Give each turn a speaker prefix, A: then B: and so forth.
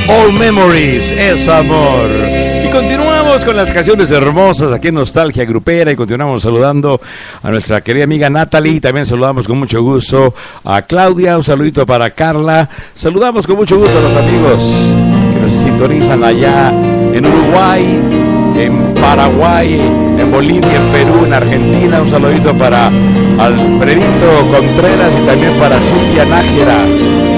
A: All Memories es amor. Y continuamos con las canciones hermosas aquí en Nostalgia Grupera y continuamos saludando a nuestra querida amiga Natalie. También saludamos con mucho gusto a Claudia, un saludito para Carla. Saludamos con mucho gusto a los amigos que nos sintonizan allá en Uruguay, en Paraguay, en Bolivia, en Perú, en Argentina. Un saludito para Alfredito Contreras y también para Silvia Nájera.